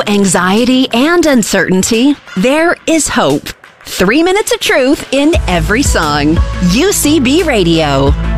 anxiety and uncertainty, there is hope. 3 minutes of truth in every song. UCB Radio.